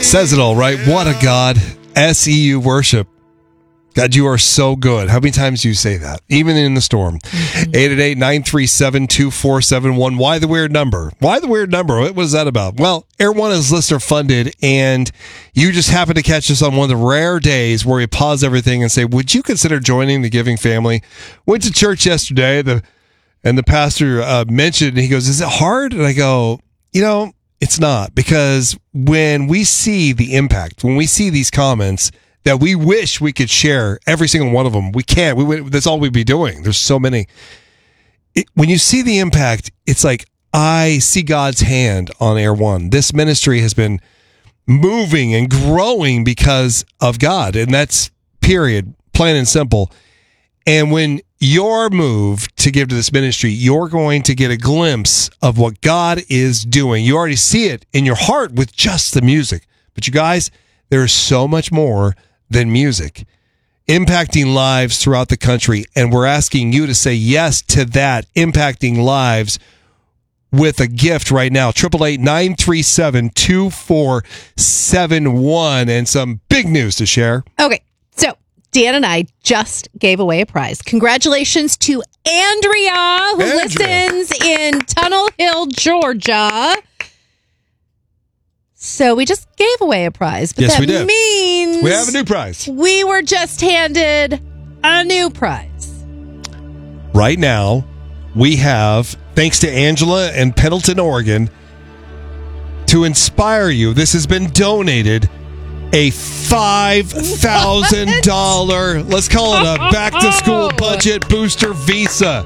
Says it all, right? What a God. SEU worship. God, you are so good. How many times do you say that? Even in the storm. 888-937-2471. Why the weird number? Why the weird number? What was that about? Well, Air One is listener funded, and you just happen to catch us on one of the rare days where we pause everything and say, would you consider joining the giving family? Went to church yesterday, and the pastor mentioned, he goes, is it hard? And I go, it's not, because when we see the impact, when we see these comments that we wish we could share every single one of them, we can't. That's all we'd be doing. There's so many. When you see the impact, it's like, I see God's hand on Air One. This ministry has been moving and growing because of God, and that's period, plain and simple. And when you're moved to give to this ministry, you're going to get a glimpse of what God is doing. You already see it in your heart with just the music. But you guys, there is so much more than music impacting lives throughout the country. And we're asking you to say yes to that, impacting lives with a gift right now. 888-937-2471. And some big news to share. Okay. So Dan and I just gave away a prize. Congratulations to Andrea, who listens in Tunnel Hill, Georgia. So we just gave away a prize. But yes, that we did. Means we have a new prize. We were just handed a new prize. Right now, we have, thanks to Angela in Pendleton, Oregon, to inspire you, this has been donated, a $5,000, let's call it a back-to-school budget booster visa.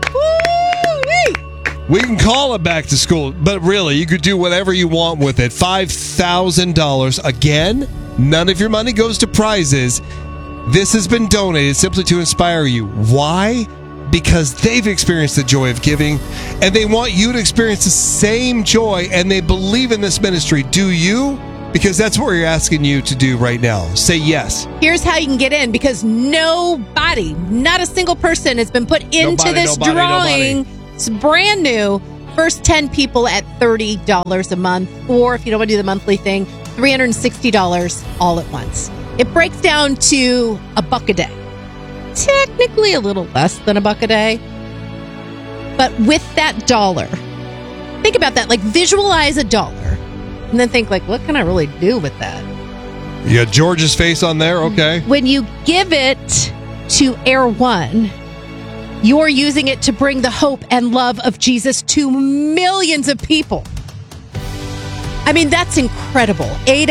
We can call it back to school, but really, you could do whatever you want with it. $5,000. Again, none of your money goes to prizes. This has been donated simply to inspire you. Why? Because they've experienced the joy of giving, and they want you to experience the same joy, and they believe in this ministry. Do you? Because that's what we're asking you to do right now. Say yes. Here's how you can get in, because nobody, not a single person, has been put into this drawing. It's brand new. First 10 people at $30 a month, or if you don't want to do the monthly thing, $360 all at once. It breaks down to $1 a day. Technically a little less than $1 a day. But with that dollar, think about that. Like, visualize $1. And then think, like, what can I really do with that? You got George's face on there? Okay. When you give it to Air One, you're using it to bring the hope and love of Jesus to millions of people. I mean, that's incredible.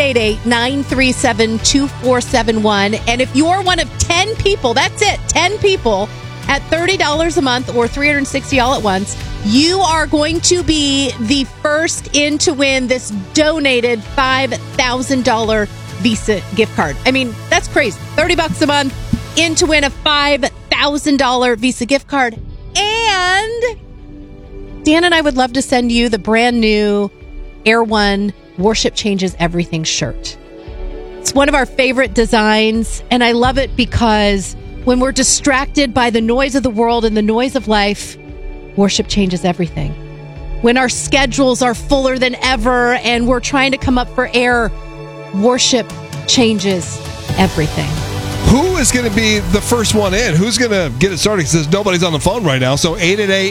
888-937-2471. And if you're one of 10 people, that's it, 10 people at $30 a month or $360 all at once, you are going to be the first in to win this donated $5,000 Visa gift card. I mean, that's crazy. $30 a month in to win a $5,000 Visa gift card. And Dan and I would love to send you the brand new Air One Worship Changes Everything shirt. It's one of our favorite designs, and I love it because when we're distracted by the noise of the world and the noise of life, worship changes everything. When our schedules are fuller than ever and we're trying to come up for air, worship changes everything. Who is going to be the first one in? Who's going to get it started? Because nobody's on the phone right now. So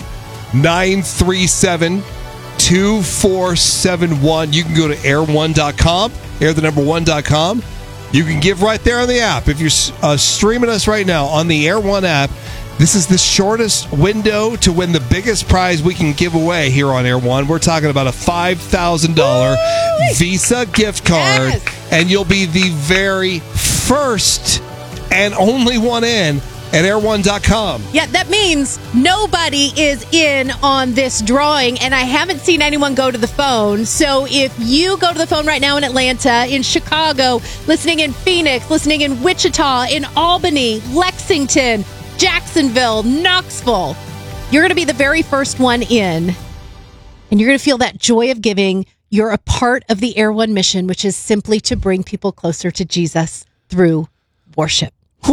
888-937-2471. You can go to air1.com, air1.com. You can give right there on the app. If you're streaming us right now on the Air One app, this is the shortest window to win the biggest prize we can give away here on Air One. We're talking about a $5,000 Visa gift card, yes. And you'll be the very first and only one in at air1.com. Yeah, that means nobody is in on this drawing, and I haven't seen anyone go to the phone. So if you go to the phone right now in Atlanta, in Chicago, listening in Phoenix, listening in Wichita, in Albany, Lexington, Jacksonville, Knoxville, you're going to be the very first one in, and you're going to feel that joy of giving. You're a part of the Air One mission, which is simply to bring people closer to Jesus through worship.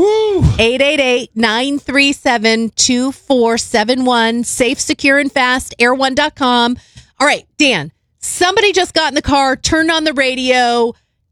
888-937-2471. Safe, secure, and fast. Air1.com. All right, Dan, somebody just got in the car, turned on the radio,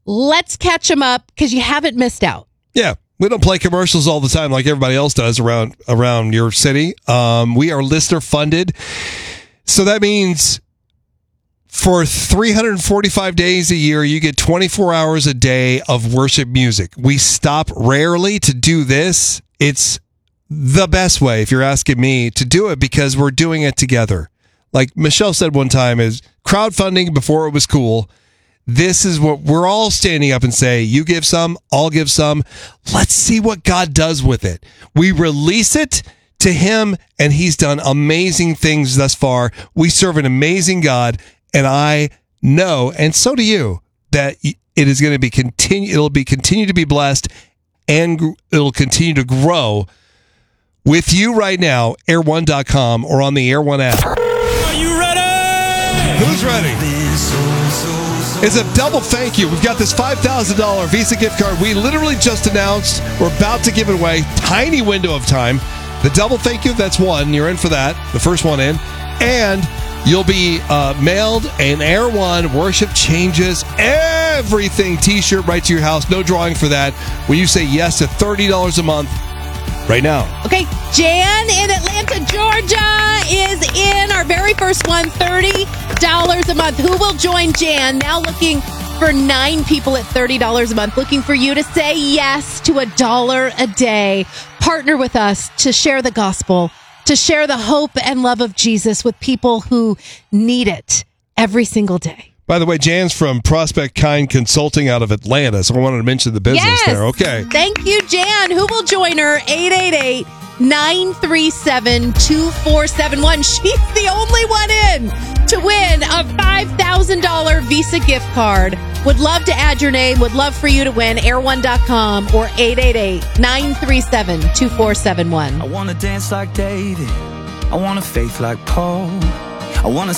Let's catch them up because you haven't missed out. Yeah. We don't play commercials all the time like everybody else does around your city. We are listener funded. So that means for 345 days a year, you get 24 hours a day of worship music. We stop rarely to do this. It's the best way, if you're asking me, to do it because we're doing it together. Like Michelle said one time, is crowdfunding before it was cool. This is what we're all standing up and say, you give some, I'll give some. Let's see what God does with it. We release it to him, and he's done amazing things thus far. We serve an amazing God, and I know, and so do you, that it is going to be continue to be blessed, and it'll continue to grow with you right now, air1.com or on the Air One app. Are you ready? Who's ready? It's a double thank you. We've got this $5,000 Visa gift card we literally just announced. We're about to give it away. Tiny window of time. The double thank you, that's one. You're in for that. The first one in. And you'll be mailed an Air One Worship Changes Everything t-shirt right to your house. No drawing for that. When you say yes to $30 a month right now. Okay, Jan in Atlanta, Georgia is in our very first one, $30 a month. Who will join Jan? Now looking for 9 people at $30 a month. Looking for you to say yes to $1 a day. Partner with us to share the gospel, to share the hope and love of Jesus with people who need it every single day. By the way, Jan's from Prospect Kind Consulting out of Atlanta, so I wanted to mention the business there. Okay. Thank you, Jan. Who will join her? 888-937-2471. She's the only one in to win a $5,000 Visa gift card. Would love to add your name. Would love for you to win. Air1.com or 888-937-2471. I want to dance like David. I want a faith like Paul. I want to